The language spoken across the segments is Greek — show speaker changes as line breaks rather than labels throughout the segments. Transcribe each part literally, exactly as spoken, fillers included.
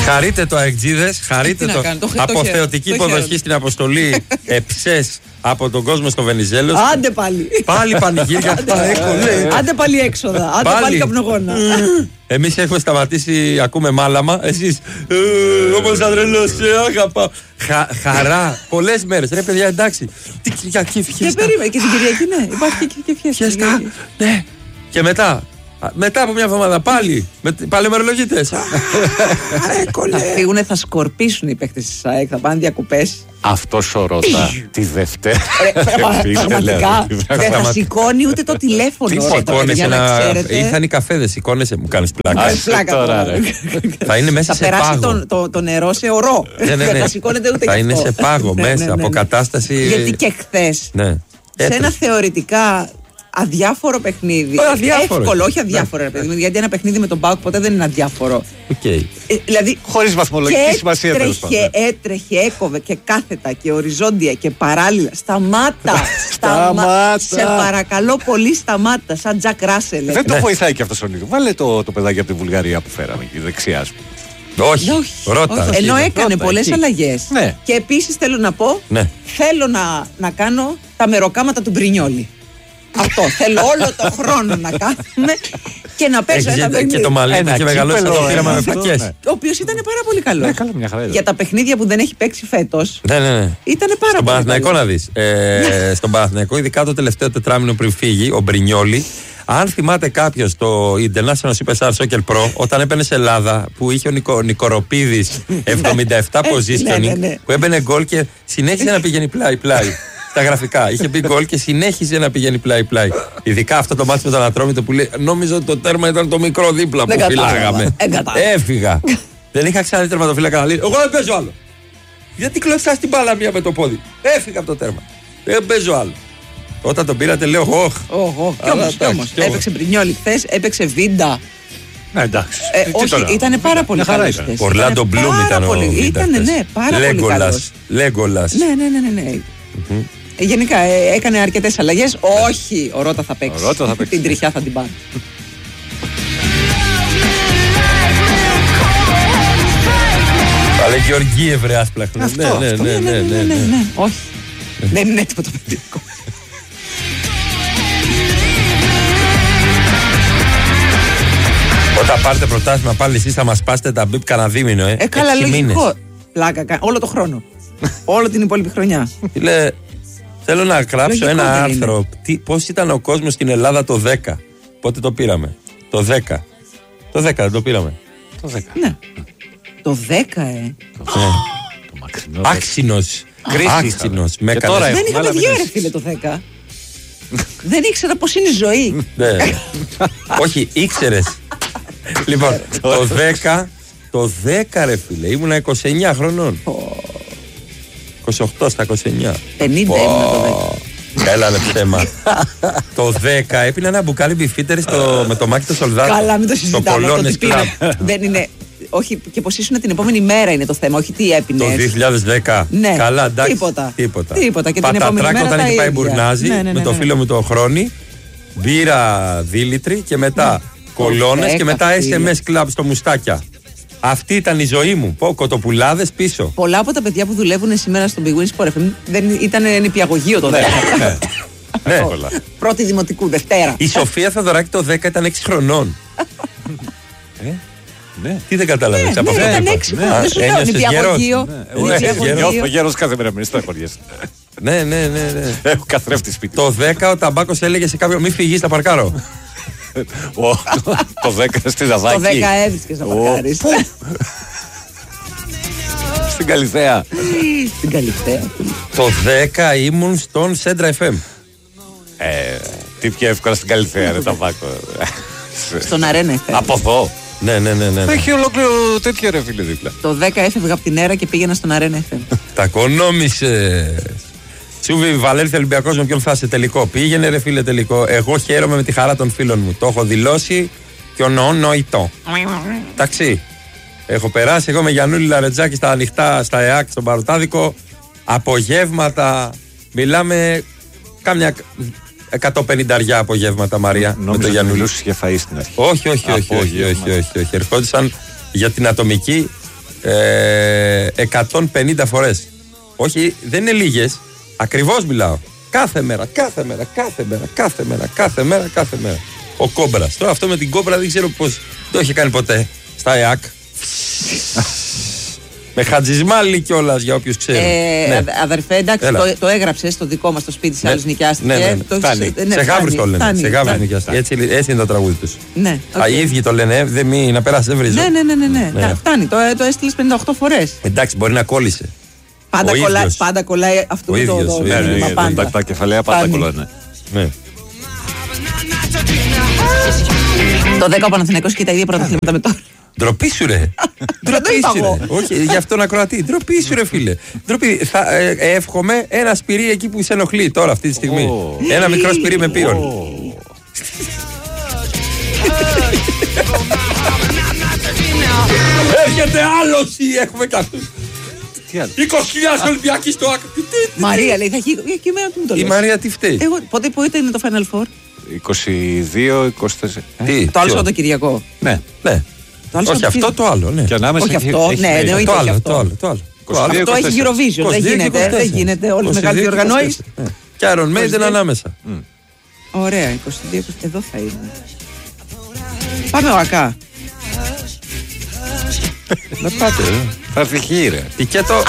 Χαρείτε το αεκτζίδες, χαρείτε το.
το
Αποθεωτική υποδοχή στην αποστολή Εψές από τον κόσμο στο Βενιζέλος.
Άντε πάλι.
Πάλι πανηγύρια.
Άντε πάλι έξοδα. Άντε πάλι καπνογόνα.
Εμείς έχουμε σταματήσει, ακούμε μάλαμα. Εσείς, όπως αδρελός, αγαπάω. Χαρά, πολλές μέρες. Ρε παιδιά, εντάξει. Τι Κυριακή,
φιέστα. Και περίμενε, και την Κυριακή, ναι. Υπάρχει και φιέστα.
Ναι. Και μετά. Μετά από μια εβδομάδα πάλι. Με, πάλι μερολογίτες.
Θα φύγουνε, θα σκορπίσουν οι παίκτες της ΑΕΚ, θα πάνε διακοπές.
Αυτός ο Ρώτα τη Δευτέρα.
Πραγματικά δεν θα σηκώνει ούτε το τηλέφωνο.
Ήρθαν οι καφέδες, σηκώνεσαι, μου κάνεις πλάκα. Θα είναι μέσα σε πάγο.
Θα περάσει το νερό σε ορό. Δεν θα σηκώνεται ούτε.
Θα είναι σε πάγο μέσα, αποκατάσταση.
Γιατί και χθες σε ένα θεωρητικά αδιάφορο παιχνίδι.
Αδιάφορο.
Εύκολο, όχι αδιάφορο, ρε παιδί. Γιατί ένα παιχνίδι με τον ΠΑΟΚ ποτέ δεν είναι αδιάφορο.
Okay.
Ε, δηλαδή,
χωρίς βαθμολογική σημασία.
Έτρεχε, έτρεχε, έκοβε και κάθετα και οριζόντια και παράλληλα. Σταμάτα!
Σταμάτα!
Σε παρακαλώ πολύ, σταμάτα. Σαν Τζακ Ράσελ.
Δεν το βοηθάει και αυτό ο λίγο. Βάλε το, το παιδάκι από τη Βουλγαρία που φέραμε εκεί, δεξιά, ας πούμε.
Όχι, όχι, ρώτα.
Όχι. Ενώ έκανε πολλές αλλαγές.
Ναι.
Και επίσης θέλω να πω,
ναι.
θέλω να, να κάνω τα μεροκάματα του Μπρινιόλι. Αυτό θέλω όλο το χρόνο να κάθομαι και να παίζω ένα παιχνίδι.
Και το μαλλί και μεγαλώσει το πείραμα με φακές.
Ο οποίος ήταν πάρα πολύ καλό.
Ναι, καλά, μια χαρά.
Για τα παιχνίδια που δεν έχει παίξει φέτος.
Ναι, ναι, ναι.
Ήταν πάρα
στον
πολύ. Στον
Παναθηναϊκό να δεις. Ε, στον Παναθηναϊκό, ειδικά το τελευταίο τετράμινο πριν φύγει, ο Μπρινιόλι. Αν θυμάται κάποιος το International Superstar Soccer Pro, όταν έπαιρνε σε Ελλάδα που είχε ο Νικο, Νικοροπίδης εβδομήντα επτά positioning, που έμπαινε γκολ και συνέχιζε να πηγαίνει πλάι-πλάι. Στα γραφικά. Είχε πει γκολ και συνέχιζε να πηγαίνει πλάι-πλάι. Ειδικά αυτό το μάτι με τον Ατρόμητο που λέει: νόμιζα ότι το τέρμα ήταν το μικρό δίπλα που φυλάγαμε. Έφυγα. Δεν είχα ξαναδεί τερματοφύλακα να λέει: εγώ δεν παίζω άλλο. Γιατί κλωτσά την μπάλα μία με το πόδι. Έφυγα από το τέρμα. Δεν παίζω άλλο. Όταν τον πήρατε, λέω: Ωχ.
Κι όμως έπαιξε Μπρινιόλι χθες, έπαιξε Βίντα.
Ναι, εντάξει.
Ε, όχι, ήταν πάρα πολύ καλός.
Ο Ορλάντο Μπλουμ ήταν ο Βίντα.
Ήταν, ναι, πάρα πολύ καλός.
Λέγκολας.
Ναι, ναι, ναι, ναι. Γενικά ε, έκανε αρκετές αλλαγές. Όχι, ο Ρώτα θα παίξει.
Ρώτα θα παίξει.
Την τριχιά θα την πάρει.
Αλλά Γεωργίευ ρε άσπλαχνο. Ναι, ναι, ναι, ναι, ναι, ναι.
Όχι. Δεν είναι έτοιμο το παιδικό.
Όταν πάρετε πρωτάθλημα πάλι εσείς θα μας πάσετε τα μπιπ κανένα δίμηνο, ε.
Ε, καλά, λογικό. Πλάκα, όλο το χρόνο. Όλο την υπόλοιπη χρονιά.
Φίλε, θέλω να γράψω ένα άρθρο. Τι, πώς ήταν ο κόσμος στην Ελλάδα το δέκα. Πότε το πήραμε. Το δέκα. Το δέκα δεν το πήραμε.
Το δέκα.
Ναι. Το δέκα, ε.
Το μακρινό. Άξινος. Άξινος.
Δεν είχα παιδιά, ρε φίλε, το δέκα. Δεν ήξερα πώς είναι η ζωή.
Όχι, ήξερες. Λοιπόν, το δέκα. Το δέκα, ρε φίλε. Ήμουνα είκοσι εννιά χρονών. είκοσι οκτώ στα είκοσι εννιά.
πενήντα ήμουν το δέκα.
Έλα, ρε ψέμα. Το δέκα έπινα ένα μπουκάλι μπιφίτερ με το Μάκη το Σολδάτο.
Καλά, μην το συζητάμε. Δεν είναι. Όχι, και πως ήσουν την επόμενη μέρα είναι το θέμα, όχι τι έπινες.
Το δύο χιλιάδες δέκα.
Ναι.
Καλά, εντάξει.
Τίποτα.
Τίποτα.
Τίποτα. Και την επόμενη μέρα
όταν είχε πάει μπουρνάζι
ναι, ναι, ναι,
με το φίλο μου το Χρόνι, μπύρα δίλητρη και μετά ναι. κολόνες και μετά ες εμ ες Club στο Μουστάκια. Αυτή ήταν η ζωή μου. Πω, κοτοπουλάδες πίσω.
Πολλά από τα παιδιά που δουλεύουν σήμερα στο Big Win Sport εφ εμ δεν ήταν νηπιαγωγείο το δέκα.
Ναι. Ναι.
Πρώτη δημοτικού, Δευτέρα.
Η Σοφία Θεοδωράκη το δέκα ήταν έξι χρονών.
ε, ναι.
Τι δεν καταλαβαίνεις
ναι,
από
ναι,
αυτό.
Ήταν έξι χρονών. Δεν σου λέω νηπιαγωγείο.
Νιώθω γέρος κάθε μέρα με στα χωριές.
Ναι, ναι, ναι, ναι.
Έχω καθρέφτη σπίτι.
Το δέκα ο Ταμπάκος έλεγε σε κάποιον μη φυγείς, θα παρκάρω.
Το δέκα στη Ζαδάκη.
Το δέκα έβρισκες να παρκάρεις.
Στην Καλυθέα.
Στην Καλυθέα.
Το δέκα ήμουν στον Σέντρα εφ εμ.
Τι πιο εύκολα στην Καλυθέα, ρε Ταμπάκο.
Στον Αρένα εφ εμ.
Από εδώ.
Ναι, ναι, ναι, ναι.
Έχει ολόκληρο τέτοιο ρε φίλε δίπλα.
Το δέκα έφευγα από την Έρα και πήγαινα στον Αρένα εφ εμ.
Τα κονόμησες. Σούβι Βαλέρθια Ολυμπιακός με ποιον θα είσαι τελικό. Πήγαινε ρε φίλε τελικό. Εγώ χαίρομαι με τη χαρά των φίλων μου. Το έχω δηλώσει και ονοητό. Εντάξει. Έχω περάσει εγώ με Γιαννούλη Λαρετζάκη στα ανοιχτά, στα ΕΑΚ, στον Παροτάδικο. Απογεύματα. Μιλάμε κάμια εκατόν πενήντα απογεύματα, Μαρία.
Νόμιζα με το Γιαννούλη. Μιλούσες για φαΐ στην αρχή.
Όχι, όχι, όχι, όχι, όχι, όχι, όχι. Ερχόντουσαν για την ατομική Ε, εκατόν πενήντα φορές. Όχι, δεν είναι λίγες. Ακριβώς μιλάω. Κάθε μέρα, κάθε μέρα, κάθε μέρα, κάθε μέρα, κάθε μέρα, κάθε μέρα. Ο Κόμπρας. Τώρα αυτό με την Κόμπρα δεν ξέρω πώς το είχε κάνει ποτέ. Στα ΕΑΚ. Με χατζισμάλι κιόλας για όποιους ξέρουν.
Ε,
ναι.
Αδερφέ, εντάξει, το, το έγραψε στο δικό μας το σπίτι, σε
ναι.
άλλους νοικιάστηκε.
Ναι, ναι, ναι.
Το,
φτάνει.
ναι,
σε γάβρους το λένε.
φτάνει,
σε γάβρους
φτάνει.
νοικιάστηκε. Έτσι, έτσι είναι το τραγούδι τους.
Ναι, okay.
Α, οι ίδιοι το λένε, δεν μη, να περάσει, δεν βρίζω.
Ναι, ναι, ναι, ναι, ναι.
ναι.
Να, φτάνει, το, το έστειλες πενήντα οκτώ φορές.
Εντάξει, μπορεί να κόλλησε.
Πάντα, κολλάει, πάντα κολλάει αυτό το, το, το
ναι,
μήνυμα.
Ναι,
πάντα.
τα, τα κεφαλαία πάντα κολλάνε.
Ναι.
Το δέκα ο Παναθηναϊκός και τα ίδια πρωταθλήματα με τώρα.
Ντροπή σου ρε. Ντροπή σου ρε. Όχι, γι' αυτό να ακροατή. Ντροπή σου ρε φίλε. Ντροπή. Θα ε, ε, εύχομαι ένα σπυρί εκεί που σε ενοχλεί τώρα αυτή τη στιγμή. Oh. Ένα μικρό σπυρί με πύρον. Oh. Έρχεται άλλος ή έχουμε κάποιους. είκοσι χιλιάδες Ολυμπιακοί στο άκρη.
Μαρία λέει, θα έχει και εμένα του μου το λες.
Η Μαρία τι φταίει.
Εγώ, πότε, πότε είναι το Final Four.
είκοσι δύο είκοσι τέσσερα.
Τι,
το άλλο Σαββατοκυριακό.
Ναι.
Ναι. Όχι αυτό, το άλλο. Ναι.
Και ανάμεσα
όχι αυτό, ναι, εννοείται
το
όχι
άλλο.
αυτό.
Το άλλο, το άλλο.
Αυτό έχει Eurovision, δεν γίνεται, δεν γίνεται. Όλες οι μεγάλες διοργανώσεις.
Και Iron Maiden ανάμεσα.
Ωραία, είκοσι δύο είκοσι εδώ θα είναι. Πάμε ο Ακά.
Να πάτε, ρε.
Θα έρθει χείρε.
Τικέτο.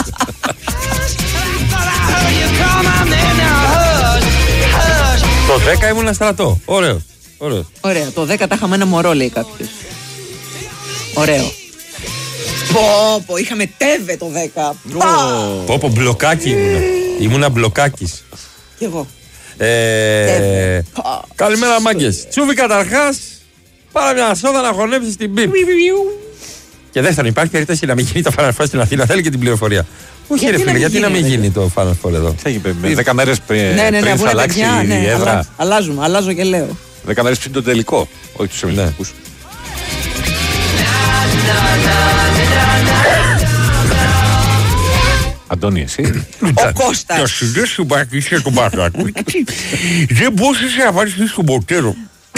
Το δέκα ήμουν στρατό. Ωραίο. Ωραίο.
Ωραία. Το δέκα τα είχαμε ένα μωρό, λέει κάποιος. Ωραίο. Πω, πω, είχαμε τέβε το δέκα.
Πω, πω, μπλοκάκι ήμουνα. Ήμουνα μπλοκάκης.
Κι εγώ.
Ε, καλημέρα μάγκες. Τσούβι καταρχάς. Πάρε μια σόδα να χωνέψεις την πιπ. Και δεύτερον, υπάρχει περίπτωση να μην γίνει το Final Four στην Αθήνα. Θέλει και την πληροφορία. Όχι, ρε φίλε, γιατί να μην γίνει το Final Four εδώ.
Δέκα μέρες πριν θα αλλάξει η έδρα.
Αλλάζουμε, αλλάζω και λέω.
Δέκα μέρες πριν τον τελικό. Όχι τους Ολυμπιακούς. Αντώνη, εσύ.
Ο Κώστας.
Τα συνδέσου μπακίσια του Μπαρτάκου. Δεν μπορούσες να βάλεις στον ποτέρο.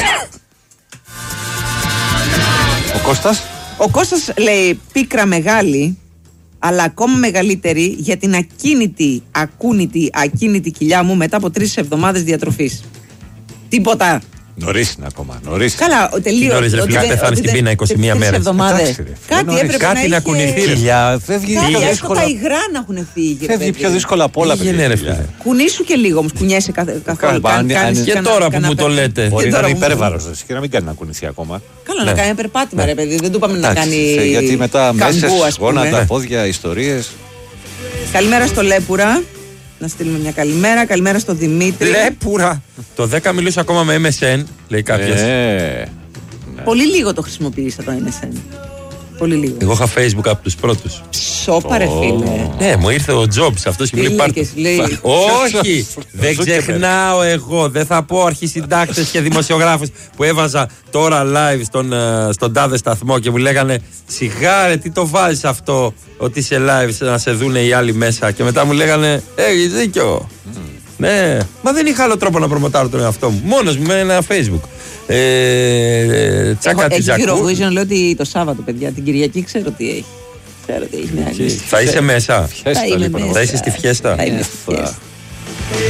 Ο Κώστας.
Ο Κώστας λέει πίκρα μεγάλη, αλλά ακόμα μεγαλύτερη για την ακίνητη, ακούνητη, ακίνητη κοιλιά μου μετά από τρεις εβδομάδες διατροφής. Τίποτα.
Νωρίς είναι ακόμα. Νωρίς.
Καλά, τελείω.
Νωρίς, ρε φίλε, πεθάνει στην πείνα είκοσι μία μέρες.
Κάτι έπρεπε
κάτι
να,
να
είχε...
κουνηθεί.
Κοιλιά, φεύγει
Κάτι
πιο
έστω
δύσκολα.
τα υγρά να έχουν φύγει.
Φεύγει πιο δύσκολα από όλα, παιδιά.
Κουνήσου και λίγο όμως, κουνιέσαι καθόλου.
Και τώρα που μου το λέτε.
Μπορεί να είναι υπέρβαρος και να μην κάνει να κουνηθεί ακόμα.
Καλά, να κάνει ένα περπάτημα, ρε παιδί. Δεν του είπαμε να κάνει.
Γιατί μετά μέσα γόνατα, πόδια, ιστορίες.
Καλημέρα στο Λέπουρα. Να στείλουμε μια καλημέρα. Καλημέρα στο Δημήτρη.
Λέπουρα. Το δέκα μιλούσε ακόμα με εμ ες εν, λέει κάποιος.
Ε,
Πολύ λίγο το χρησιμοποίησα το εμ ες εν. Πολύ λίγο.
Εγώ είχα Facebook από τους πρώτους.
Σόπα, ρε φίλε.
Ναι, μου ήρθε ο Jobs, αυτός και μου λέει πάρ' το.
λέει.
Όχι, δεν ξεχνάω εγώ. Δεν θα πω αρχισυντάκτες και δημοσιογράφους που έβαζα τώρα live στον, στον τάδε σταθμό και μου λέγανε σιγά ρε, τι το βάζεις αυτό ότι είσαι live να σε δούνε οι άλλοι μέσα. Και μετά μου λέγανε έχεις δίκιο. Ναι, μα δεν είχα άλλο τρόπο να προμοτάρω τον εαυτό μου. Μόνος μου με ένα Facebook. Ε, τσάκα τη
Έχει Eurovision, λέω ότι το Σάββατο, παιδιά, την Κυριακή ξέρω τι έχει. Ξέρω τι έχει μια άλλη.
Θα είσαι μέσα.
Θα είμαι μέσα.
Θα είσαι στη φιέστα.
Θα είμαι στη φιέστα.